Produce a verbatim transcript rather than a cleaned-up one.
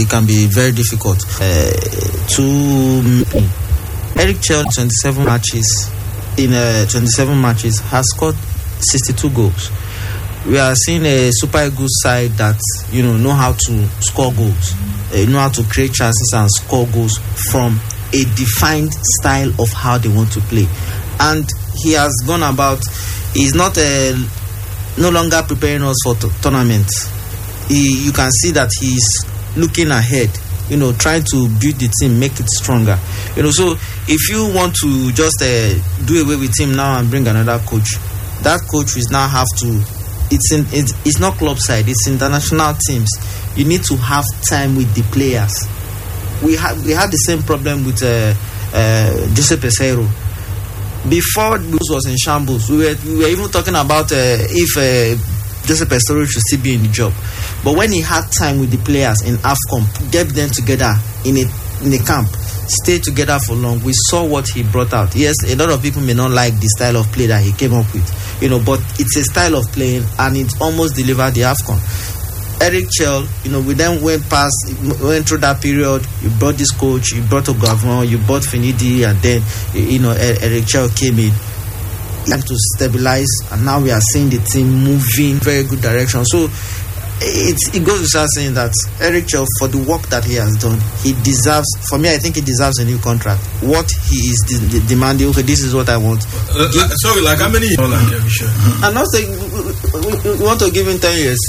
it can be very difficult. Uh, to Eric Chell, twenty-seven matches in uh, twenty-seven matches has scored sixty-two goals. We are seeing a Super Eagles side that you know know how to score goals, uh, know how to create chances and score goals from a defined style of how they want to play, and he has gone about. He's not uh, no longer preparing us for t- tournaments. He, you can see that he's looking ahead, you know, trying to build the team, make it stronger. You know, so if you want to just uh, do away with him now and bring another coach, that coach will now have to. It's in. It's, it's not club side. It's international teams. You need to have time with the players. We had we had the same problem with uh, uh, Jose Peseiro. Before this was in shambles, we were we were even talking about uh, if uh, Jose Peseiro should still be in the job. But when he had time with the players in AFCON, get them together in a in a camp, stay together for long, we saw what he brought out. Yes, a lot of people may not like the style of play that he came up with, you know, but it's a style of playing and it almost delivered the AFCON. Eric Chell, you know, we then went past, went through that period. You brought this coach, you brought Ogavon, you brought Finidi, and then, you know, Eric Chell came in. Time to stabilize, and now we are seeing the team moving very good direction. So it, it goes without saying that Eric Chell, for the work that he has done, he deserves, for me, I think he deserves a new contract. What he is de- de- demanding, okay, this is what I want. Uh, Give, sorry, like how many? Like, yeah, sure. I'm not saying we, we, we want to give him ten years.